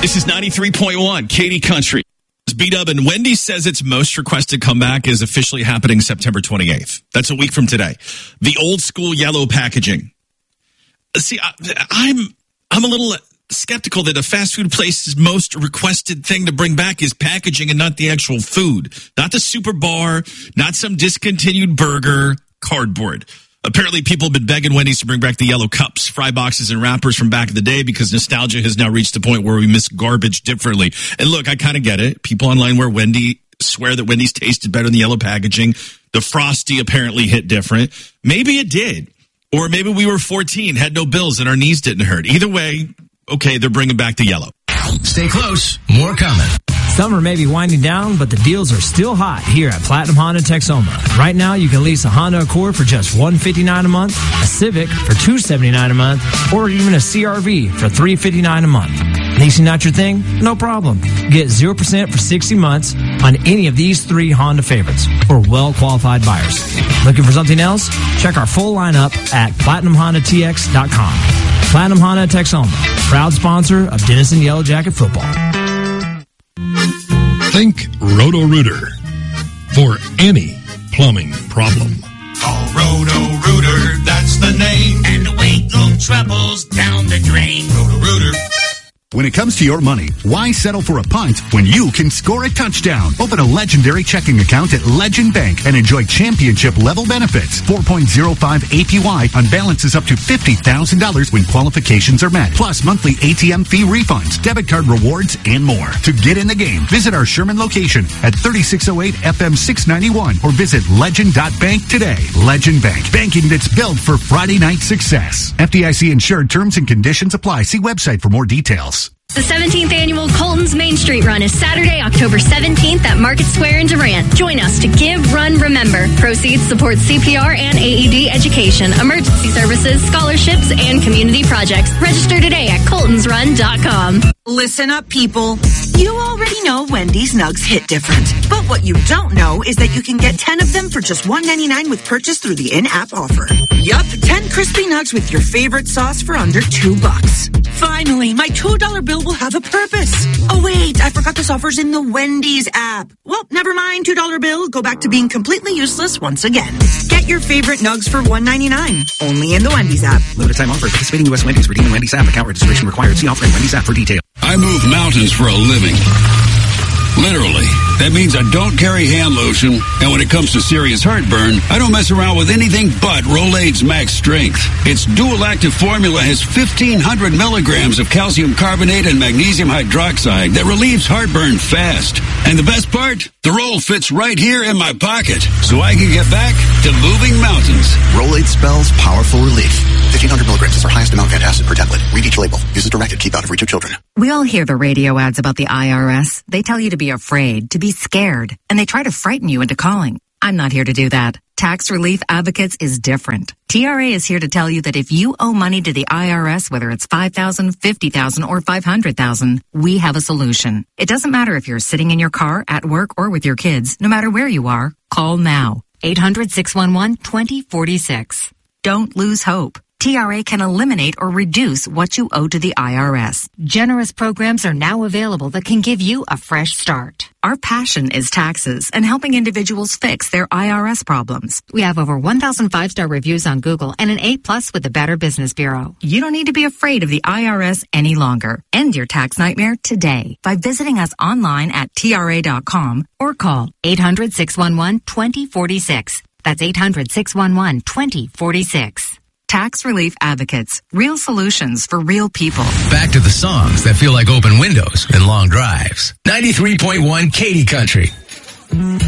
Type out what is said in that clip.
This is 93.1 Katy Country. B-Dub, and Wendy's says its most requested comeback is officially happening September 28th. That's a week from today. The old school yellow packaging. See, I'm a little skeptical that a fast food place's most requested thing to bring back is packaging and not the actual food. Not the super bar, not some discontinued burger, cardboard. Apparently, people have been begging Wendy's to bring back the yellow cups, fry boxes, and wrappers from back in the day because nostalgia has now reached the point where we miss garbage differently. And look, I kind of get it. People online swear that Wendy's tasted better in the yellow packaging. The Frosty apparently hit different. Maybe it did. Or maybe we were 14, had no bills, and our knees didn't hurt. Either way, okay, they're bringing back the yellow. Stay close. More coming. Summer may be winding down, but the deals are still hot here at Platinum Honda Texoma. Right now, you can lease a Honda Accord for just $159 a month, a Civic for $279 a month, or even a CR-V for $359 a month. Leasing not your thing? No problem. Get 0% for 60 months on any of these 3 Honda favorites for well-qualified buyers. Looking for something else? Check our full lineup at PlatinumHondaTX.com. Platinum Honda Texoma, proud sponsor of Denison Yellow Jacket football. Think Roto-Rooter for any plumbing problem. Call Roto-Rooter, that's the name. And away go troubles down the drain. Roto-Rooter. When it comes to your money, why settle for a punt when you can score a touchdown? Open a legendary checking account at Legend Bank and enjoy championship-level benefits. 4.05 APY on balances up to $50,000 when qualifications are met. Plus monthly ATM fee refunds, debit card rewards, and more. To get in the game, visit our Sherman location at 3608 FM 691 or visit legend.bank today. Legend Bank, banking that's built for Friday night success. FDIC insured, terms and conditions apply. See website for more details. The 17th annual Colton's Main Street Run is Saturday, October 17th at Market Square in Durant. Join us to Give, Run, Remember. Proceeds support CPR and AED education, emergency services, scholarships, and community projects. Register today at coltonsrun.com. Listen up, people. You already know Wendy's nugs hit different. But what you don't know is that you can get 10 of them for just $1.99 with purchase through the in-app offer. Yup, 10 crispy nugs with your favorite sauce for under $2. Finally, my $2 bill will have a purpose. Oh, wait, I forgot this offer's in the Wendy's app. Well, never mind, $2 bill. Go back to being completely useless once again. Get your favorite nugs for $1.99. Only in the Wendy's app. Limited time offer. Participating U.S. Wendy's. Redeem Wendy's app. Account registration required. See offer in Wendy's app for details. I move mountains for a living. Literally. That means I don't carry hand lotion, and when it comes to serious heartburn, I don't mess around with anything but Rolaids Max Strength. Its dual-active formula has 1,500 milligrams of calcium carbonate and magnesium hydroxide that relieves heartburn fast. And the best part? The roll fits right here in my pocket, so I can get back to moving mountains. Rolaids spells powerful relief. 1,500 milligrams is our highest amount of antacid per tablet. Read each label. Use as directed. Keep out of reach of children. We all hear the radio ads about the IRS. They tell you to be afraid, to be scared, and they try to frighten you into calling. I'm not here to do that. Tax Relief Advocates is different. TRA is here to tell you that if you owe money to the IRS, whether it's $5,000, $50,000, or $500,000, we have a solution. It doesn't matter if you're sitting in your car, at work, or with your kids. No matter where you are, call now. 800-611-2046. Don't lose hope. TRA can eliminate or reduce what you owe to the IRS. Generous programs are now available that can give you a fresh start. Our passion is taxes and helping individuals fix their IRS problems. We have over 1,000 5-star reviews on Google and an A+ with the Better Business Bureau. You don't need to be afraid of the IRS any longer. End your tax nightmare today by visiting us online at TRA.com or call 800-611-2046. That's 800-611-2046. Tax Relief Advocates. Real solutions for real people. Back to the songs that feel like open windows and long drives. 93.1 Katy Country.